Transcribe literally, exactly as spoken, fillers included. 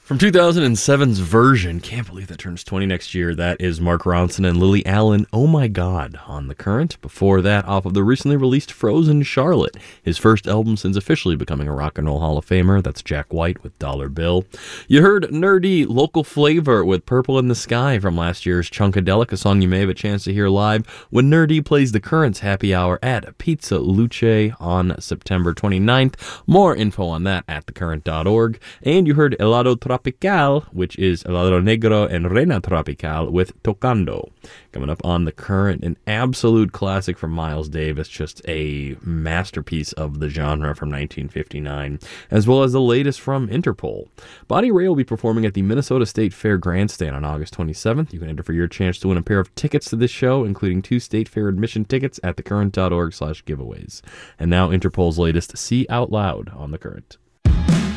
From two thousand seven's Version, can't believe that turns twenty next year, that is Mark Ronson and Lily Allen, Oh My God, on The Current. Before that, off of the recently released Frozen Charlotte, his first album since officially becoming a Rock and Roll Hall of Famer, that's Jack White with Dollar Bill. You heard Nerdy Local Flavor with Purple in the Sky from last year's Chunkadelic, a song you may have a chance to hear live when Nerdy plays The Current's Happy Hour at Pizza Luce on September twenty-ninth. More info on that at the current dot org. And you heard Helado Tropical, which is Helado Negro and Reina Tropical with Tocando. Coming up on The Current, an absolute classic from Miles Davis, just a masterpiece of the genre from nineteen fifty-nine, as well as the latest from Interpol. Bonnie Raitt will be performing at the Minnesota State Fair Grandstand on August twenty-seventh. You can enter for your chance to win a pair of tickets to this show, including two State Fair admission tickets at the current dot org slash giveaways. And now Interpol's latest, See Out Loud on The Current.